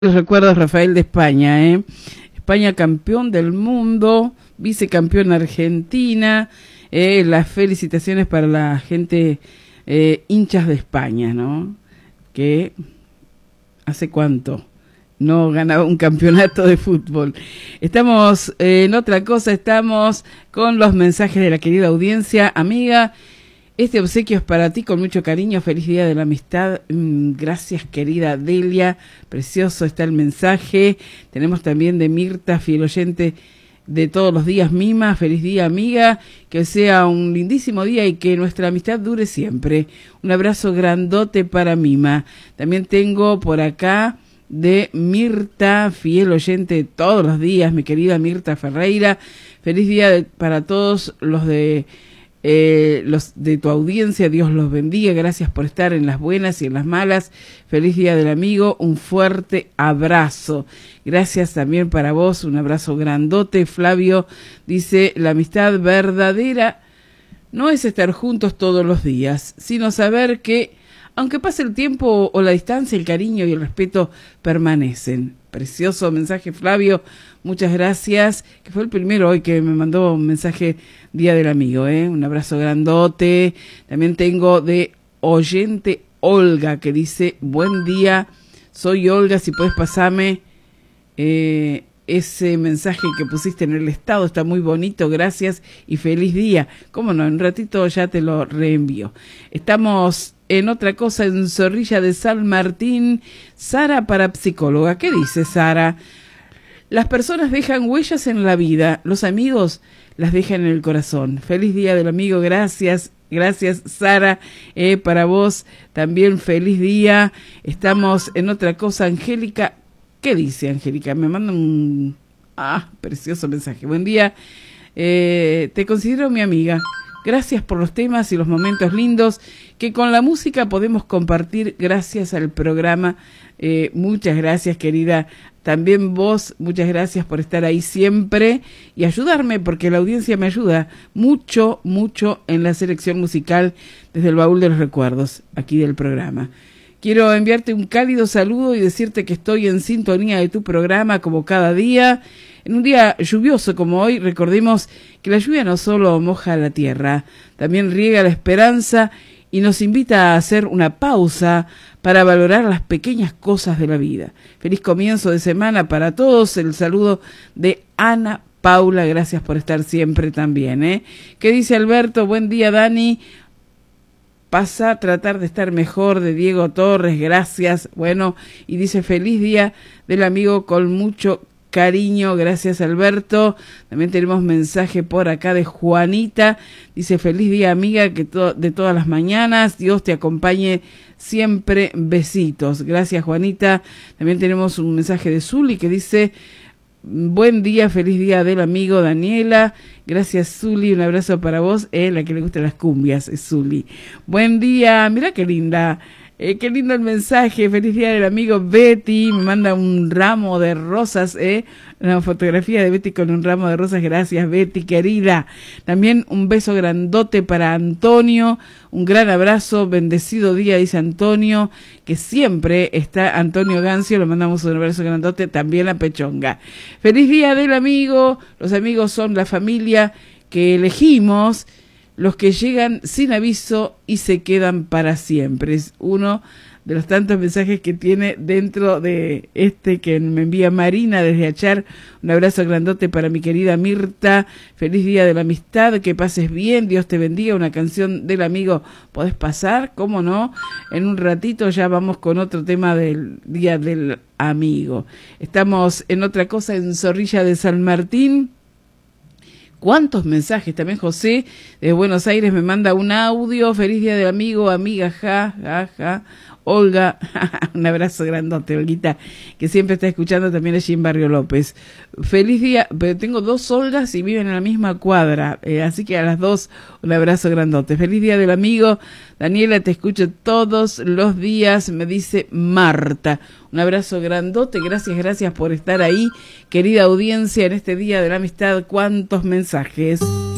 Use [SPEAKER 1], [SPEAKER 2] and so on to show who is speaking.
[SPEAKER 1] Los recuerdos, Rafael de España, España campeón del mundo, vicecampeón Argentina, las felicitaciones para la gente hinchas de España, ¿no? Que hace cuánto no ganaba un campeonato de fútbol. Estamos en otra cosa, estamos con los mensajes de la querida audiencia. Amiga, este obsequio es para ti con mucho cariño. Feliz Día de la Amistad. Gracias, querida Delia. Precioso está el mensaje. Tenemos también de Mirta, fiel oyente de todos los días. Mima, feliz día, amiga. Que sea un lindísimo día y que nuestra amistad dure siempre. Un abrazo grandote para Mima. También tengo por acá de Mirta, fiel oyente de todos los días, mi querida Mirta Ferreira. Feliz día para todos los de tu audiencia, Dios los bendiga, gracias por estar en las buenas y en las malas. Feliz Día del Amigo, un fuerte abrazo. Gracias también para vos, un abrazo grandote. Flavio dice, la amistad verdadera no es estar juntos todos los días, sino saber que aunque pase el tiempo o la distancia, el cariño y el respeto permanecen. Precioso mensaje, Flavio. Muchas gracias. Que fue el primero hoy que me mandó un mensaje Día del Amigo, Un abrazo grandote. También tengo de oyente Olga que dice, buen día, soy Olga, si puedes pasarme ese mensaje que pusiste en el estado, está muy bonito, gracias y feliz día. Cómo no, en un ratito ya te lo reenvío. Estamos en otra cosa, en Zorrilla de San Martín. Sara para psicóloga. ¿Qué dice Sara? Las personas dejan huellas en la vida, los amigos las dejan en el corazón. Feliz Día del Amigo, gracias. Gracias, Sara, para vos también feliz día. Estamos en otra cosa, Angélica. ¿Qué dice Angélica? Me manda un precioso mensaje. Buen día, te considero mi amiga. Gracias por los temas y los momentos lindos que con la música podemos compartir gracias al programa. Muchas gracias, querida. También vos, muchas gracias por estar ahí siempre y ayudarme, porque la audiencia me ayuda mucho, mucho en la selección musical desde el baúl de los recuerdos, aquí del programa. Quiero enviarte un cálido saludo y decirte que estoy en sintonía de tu programa como cada día. En un día lluvioso como hoy, recordemos que la lluvia no solo moja la tierra, también riega la esperanza y nos invita a hacer una pausa para valorar las pequeñas cosas de la vida. Feliz comienzo de semana para todos. El saludo de Ana Paula, gracias por estar siempre también. ¿Qué dice Alberto? Buen día, Dani. Pasa a tratar de estar mejor, de Diego Torres, gracias. Bueno, y dice feliz día del amigo con mucho cariño, gracias Alberto. También tenemos mensaje por acá de Juanita, dice feliz día amiga que de todas las mañanas, Dios te acompañe siempre, besitos. Gracias Juanita. También tenemos un mensaje de Zuli que dice buen día, feliz día del amigo Daniela. Gracias Zuli, un abrazo para vos, la que le gustan las cumbias, es Zuli. Buen día, mira qué linda. Qué lindo el mensaje, feliz día del amigo Betty, me manda un ramo de rosas, una fotografía de Betty con un ramo de rosas, gracias Betty, querida. También un beso grandote para Antonio, un gran abrazo, bendecido día, dice Antonio, que siempre está Antonio Gancio, le mandamos un abrazo grandote, también a Pechonga. Feliz día del amigo, los amigos son la familia que elegimos, los que llegan sin aviso y se quedan para siempre. Es uno de los tantos mensajes que tiene dentro de este que me envía Marina desde Achar. Un abrazo grandote para mi querida Mirta. Feliz día de la amistad, que pases bien, Dios te bendiga. Una canción del amigo podés pasar, ¿cómo no? En un ratito ya vamos con otro tema del día del amigo. Estamos en otra cosa, en Zorrilla de San Martín. ¿Cuántos mensajes? También José de Buenos Aires me manda un audio. Feliz día del amigo, amiga, ja. Olga, un abrazo grandote, Olguita, que siempre está escuchando también allí en Barrio López. Feliz día, pero tengo dos Olgas y viven en la misma cuadra, así que a las dos un abrazo grandote. Feliz día del amigo, Daniela, te escucho todos los días, me dice Marta. Un abrazo grandote, gracias por estar ahí, querida audiencia, en este día de la amistad. ¿Cuántos mensajes?